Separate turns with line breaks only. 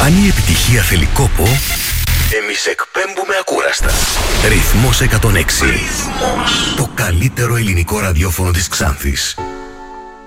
Αν η επιτυχία θέλει κόπο, εμείς εκπέμπουμε ακούραστα. Ρυθμός 106. Ρυθμός. Το καλύτερο ελληνικό ραδιόφωνο της Ξάνθης.